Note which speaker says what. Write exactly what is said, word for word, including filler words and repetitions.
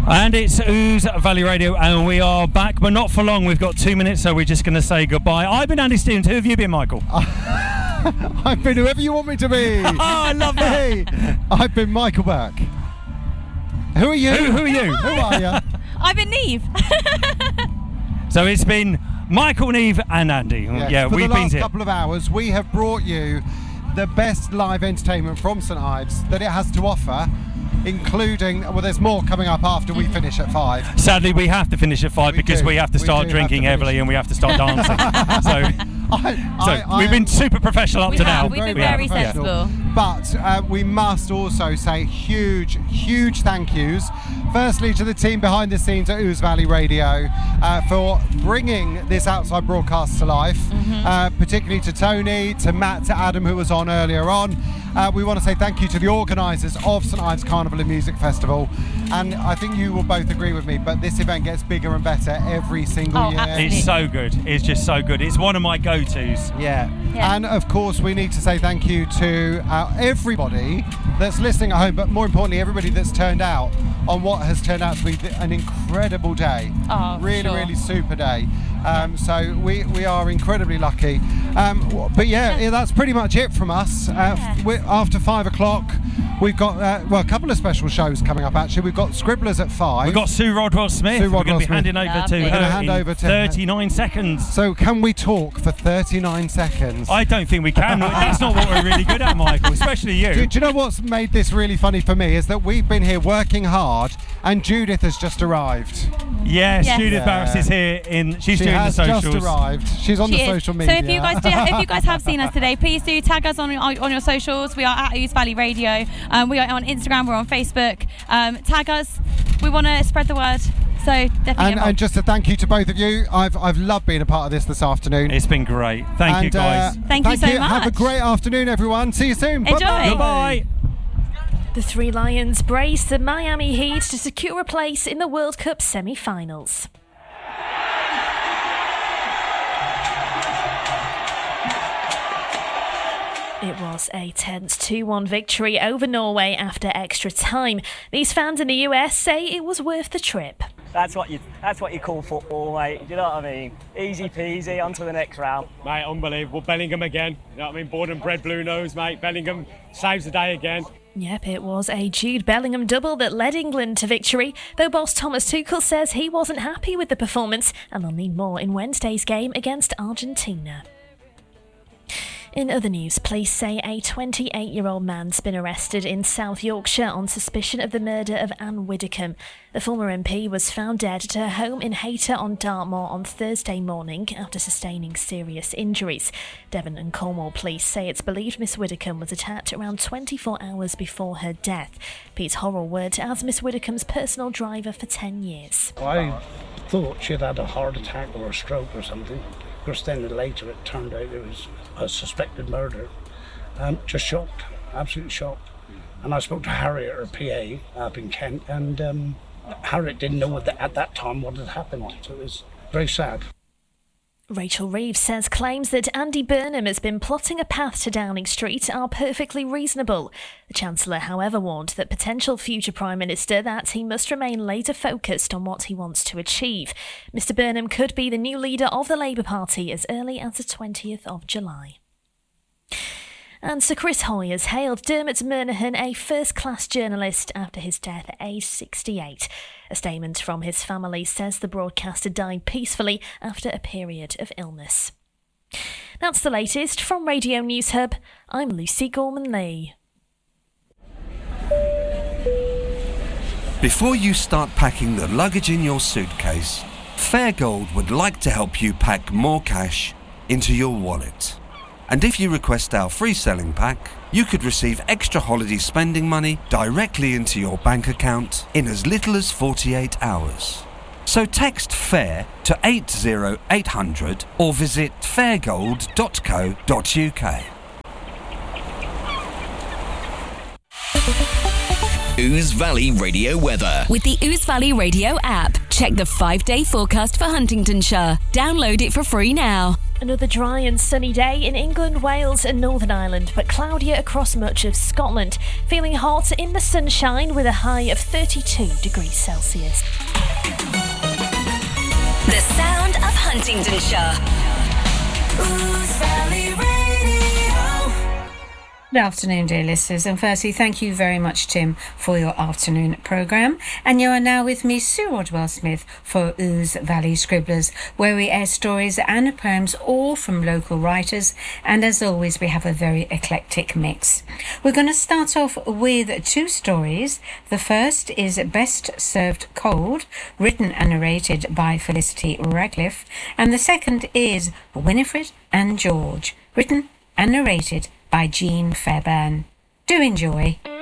Speaker 1: And it's Ouse Valley Radio, and we are back, but not for long. We've got two minutes, so we're just going to say goodbye. I've been Andy Stevens. Who have you been, Michael?
Speaker 2: I've been whoever you want me to be.
Speaker 1: Oh, I love that.
Speaker 2: Hey, I've been Michael Burke. Who are you?
Speaker 1: Who, who are you?
Speaker 2: Who are you?
Speaker 3: I've been Neve.
Speaker 2: So
Speaker 1: it's been Michael, Neve, and Andy.
Speaker 2: Yes,
Speaker 1: yeah,
Speaker 2: for
Speaker 1: we've
Speaker 2: the
Speaker 1: been
Speaker 2: last
Speaker 1: here.
Speaker 2: couple of hours, we have brought you the best live entertainment from St Ives that it has to offer, including, well, there's more coming up after we finish at five.
Speaker 1: Sadly, we have to finish at five
Speaker 2: We
Speaker 1: because
Speaker 2: do.
Speaker 1: we have to
Speaker 2: We
Speaker 1: start
Speaker 2: do
Speaker 1: drinking
Speaker 2: have to
Speaker 1: heavily and we have to start dancing. so,
Speaker 2: I,
Speaker 1: so
Speaker 2: I, I
Speaker 1: we've been
Speaker 2: am-
Speaker 1: super professional up
Speaker 3: We
Speaker 1: to
Speaker 3: have,
Speaker 1: now.
Speaker 3: we've been
Speaker 1: We have.
Speaker 3: very
Speaker 1: Yeah.
Speaker 3: sensible.
Speaker 2: But uh, we must also say huge, huge thank yous. Firstly, to the team behind the scenes at Ouse Valley Radio uh, for bringing this outside broadcast to life,
Speaker 3: Mm-hmm.
Speaker 2: uh, particularly to Tony, to Matt, to Adam, who was on earlier on. Uh, we want to say thank you to the organisers of St Ives Carnival and Music Festival. And I think you will both agree with me, but this event gets bigger and better every single
Speaker 3: Oh,
Speaker 2: year.
Speaker 3: absolutely.
Speaker 1: It's so good. It's just so good. It's one of my go-tos.
Speaker 2: Yeah.
Speaker 3: Yeah.
Speaker 2: And of course, we need to say thank you to uh, everybody that's listening at home, but more importantly, everybody that's turned out on what has turned out to be th- an incredible day.
Speaker 3: Oh, for
Speaker 2: really,
Speaker 3: sure.
Speaker 2: really super day. Um, so we, we are incredibly lucky. Um, w- but yeah, yeah, that's pretty much it from us. Uh,
Speaker 3: Yeah.
Speaker 2: we after five o'clock, we've got uh, well a couple of special shows coming up. Actually, we've got Scribblers at five.
Speaker 1: We've got Sue Rodwell Smith.
Speaker 2: Sue
Speaker 1: We're going to be
Speaker 2: Rodwell-Smith.
Speaker 1: handing over
Speaker 3: Lovely.
Speaker 1: to
Speaker 3: We're
Speaker 1: her
Speaker 2: gonna hand
Speaker 1: in
Speaker 2: over to her.
Speaker 1: thirty-nine seconds.
Speaker 2: So can we talk for thirty-nine seconds?
Speaker 1: I don't think we can. That's not what we're really good at, Michael, especially you.
Speaker 2: Do, do you know what's made this really funny for me is that we've been here working hard and Judith has just arrived.
Speaker 1: Yes,
Speaker 3: Yes.
Speaker 1: Judith
Speaker 2: Yeah.
Speaker 1: Barris is here. In She's
Speaker 2: she
Speaker 1: doing
Speaker 2: has
Speaker 1: the socials.
Speaker 2: just arrived. She's on
Speaker 3: She
Speaker 2: the
Speaker 3: is.
Speaker 2: social media.
Speaker 3: So if you guys do, if you guys have seen us today, please do tag us on on your socials. We are at Ouse Valley Radio. Um, we are on Instagram. We're on Facebook. Um, tag us. We want to spread the word. So definitely.
Speaker 2: and,
Speaker 3: involved.
Speaker 2: and just a thank you to both of you. I've I've loved being a part of this this afternoon.
Speaker 1: It's been great. Thank
Speaker 2: and,
Speaker 1: you, guys.
Speaker 2: Uh,
Speaker 3: Thank you so
Speaker 2: Have a
Speaker 3: much.
Speaker 2: great afternoon, everyone. See you soon.
Speaker 3: Enjoy.
Speaker 2: Bye-bye.
Speaker 1: Goodbye.
Speaker 4: The Three Lions brace the Miami Heat to secure a place in the World Cup semi-finals. It was a tense two one victory over Norway after extra time. These fans in the U S say it was worth the trip.
Speaker 5: That's what you that's what you call football, mate. Do you know what I mean? Easy peasy, on to the next round.
Speaker 6: Mate, unbelievable. Bellingham again. You know what I mean? Born and bred Blue Nose, mate. Bellingham saves the day again.
Speaker 4: Yep, it was a Jude Bellingham double that led England to victory, though boss Thomas Tuchel says he wasn't happy with the performance and they'll need more in Wednesday's game against Argentina. In other news, police say a twenty-eight-year-old man's been arrested in South Yorkshire on suspicion of the murder of Anne Widdecombe. The former M P was found dead at her home in Hayter on Dartmoor on Thursday morning after sustaining serious injuries. Devon and Cornwall police say it's believed Miss Widdecombe was attacked around twenty-four hours before her death. Pete Horrell worked as Miss Widdecombe's personal driver for ten years.
Speaker 7: I thought she'd had a heart attack or a stroke or something. Of course, then later it turned out it was a suspected murder. Um, just shocked, absolutely shocked. And I spoke to Harriet, her P A, up in Kent, and um, Harriet didn't know that at that time what had happened. So it was very sad.
Speaker 4: Rachel Reeves says claims that Andy Burnham has been plotting a path to Downing Street are perfectly reasonable. The Chancellor, however, warned that potential future Prime Minister that he must remain laser focused on what he wants to achieve. Mr Burnham could be the new leader of the Labour Party as early as the twentieth of July. And Sir Chris Hoy has hailed Dermot Murnaghan a first-class journalist after his death at age sixty-eight. A statement from his family says the broadcaster died peacefully after a period of illness. That's the latest from Radio News Hub. I'm Lucy Gorman-Lee.
Speaker 8: Before you start packing the luggage in your suitcase, Fairgold would like to help you pack more cash into your wallet. And if you request our free selling pack, you could receive extra holiday spending money directly into your bank account in as little as forty-eight hours. So text FAIR to eight zero eight hundred or visit fairgold dot co dot uk.
Speaker 9: Ouse Valley Radio weather.
Speaker 10: With the Ouse Valley Radio app, check the five-day forecast for Huntingdonshire. Download it for free now.
Speaker 4: Another dry and sunny day in England, Wales and Northern Ireland, but cloudier across much of Scotland. Feeling hot in the sunshine with a high of thirty-two degrees Celsius.
Speaker 10: The sound of Huntingdonshire. Ouse Valley Radio.
Speaker 11: Good afternoon, dear listeners, and firstly, thank you very much, Tim, for your afternoon programme. And you are now with me, Sue Rodwell-Smith, for Ouse Valley Scribblers, where we air stories and poems all from local writers, and as always, we have a very eclectic mix. We're going to start off with two stories. The first is Best Served Cold, written and narrated by Felicity Radcliffe, and the second is Winifred and George, written and narrated by Jean Fairbairn. Do enjoy.